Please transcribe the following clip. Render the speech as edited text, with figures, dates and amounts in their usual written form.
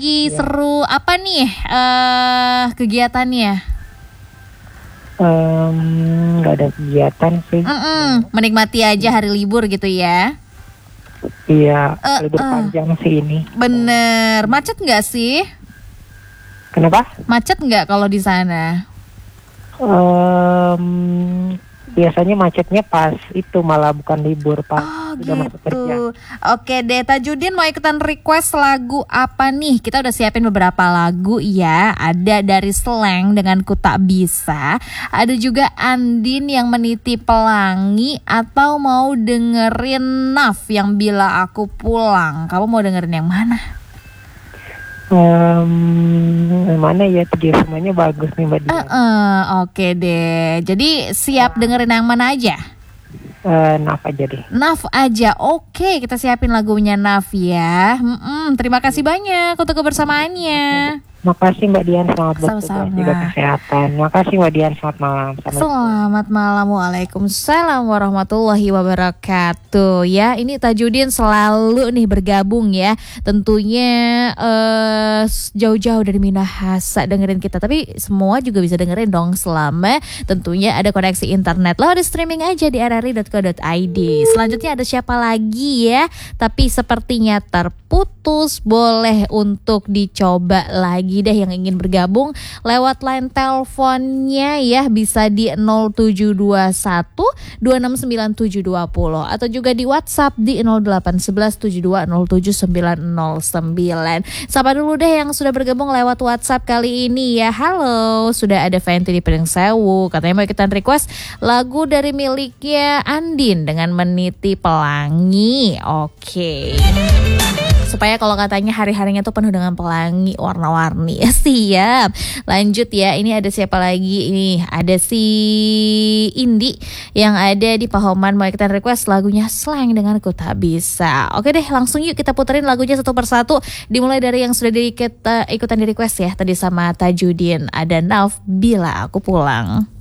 lagi Ya. seru apa nih kegiatannya? Nggak ada kegiatan sih. Menikmati aja hari libur gitu ya. Iya, libur panjang sih ini. Bener, macet nggak sih? Kenapa? Macet nggak kalau di sana? Biasanya macetnya pas itu malah bukan libur, pas Oh udah masuk kerja. gitu. Oke deh, Tajudin mau ikutan request lagu apa nih? Kita udah siapin beberapa lagu ya. Ada dari Slank dengan Ku Tak Bisa. Ada juga Andin yang Meniti Pelangi. Atau mau dengerin Naf yang Bila Aku Pulang. Kamu mau dengerin yang mana? Mana ya, dia semuanya bagus nih Mbak Dian. Oke deh. Jadi siap dengerin yang mana aja? Naf aja deh. Naf aja. Oke, kita siapin lagunya Naf ya. Terima kasih banyak untuk kebersamaannya. Makasih Mbak Dian, selamat bertugas Sama-sama. juga kesehatan. Makasih Mbak Dian, selamat malam. Selamat malam, waalaikumsalam warahmatullahi wabarakatuh. Ya, ini Tajudin selalu nih bergabung ya. Tentunya jauh-jauh dari Minahasa dengerin kita. Tapi semua juga bisa dengerin dong selama tentunya ada koneksi internet. Lo harus streaming aja di rri.co.id. Selanjutnya ada siapa lagi ya? Tapi sepertinya terputus. Boleh untuk dicoba lagi deh yang ingin bergabung lewat line teleponnya ya, bisa di 0721 269 720 atau juga di WhatsApp di 0811 7207 909. Sapa dulu deh yang sudah bergabung lewat WhatsApp kali ini ya. Halo, sudah ada Fenty di Pedeng Sewu, katanya mau ikutan request lagu dari miliknya Andin dengan Meniti Pelangi. Oke. Supaya kalau katanya hari-harinya tuh penuh dengan pelangi warna-warni. Siap. Lanjut ya, ini ada siapa lagi? Ini ada si Indi yang ada di Pahoman mau ikutan request lagunya Slank dengan Ku Tak Bisa. Oke deh, langsung yuk kita puterin lagunya satu persatu. Dimulai dari yang sudah ikutan di request ya tadi sama Tajudin. Ada Naf, Bila Aku Pulang.